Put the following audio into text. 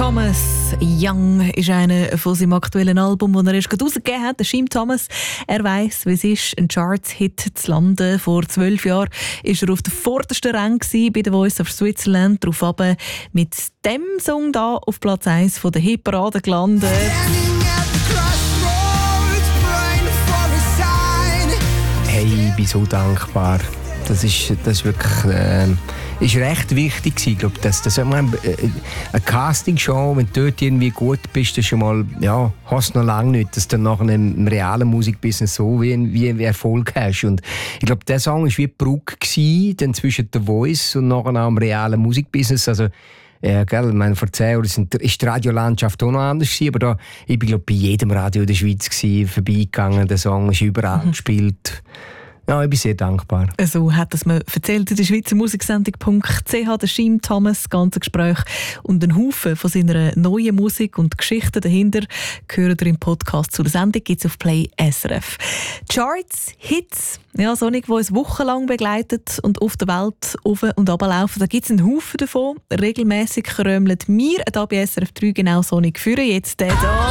Thomas Young ist einer von seinem aktuellen Album, das er erst gerade rausgegeben hat. Der Shem Thomas, er weiss, wie es ist, einen Charts-Hit zu landen. Vor 12 Jahren war er auf der vordersten Rang bei der Voice of Switzerland. Darauf aber mit dem Song da auf Platz 1 von der Hitparade gelandet. Hey, ich bin so dankbar. Das ist wirklich ist recht wichtig gewesen. Ich glaube, eine Castingshow, wenn du dort irgendwie gut bist, das schon mal, ja, hast du noch lange nicht, dass du nachher im realen Musikbusiness so wie Erfolg hast. Und ich glaube, der Song war wie die Brücke gewesen, dann zwischen der Voice und nachher auch im realen Musikbusiness. Also, ja, gell, ich meine, vor 10 Jahren ist die Radiolandschaft auch noch anders gewesen, aber da, ich bin, glaube, bei jedem Radio in der Schweiz vorbeigegangen. Der Song ist überall gespielt. Ja, ich bin sehr dankbar. So hat es mir erzählt in der Schweizer Musiksendung.ch, der Shem Thomas, das ganze Gespräch. Und einen Haufen von seiner neuen Musik und Geschichten dahinter hören ihr im Podcast zu der Sendung, gibt es auf Play SRF. Charts, Hits, ja, Sonic, die uns wochenlang begleitet und auf der Welt auf und runter laufen. Da gibt es einen Haufen davon. Regelmässig krömelt mir da bei SRF 3 genau Sonic führen. Jetzt der da.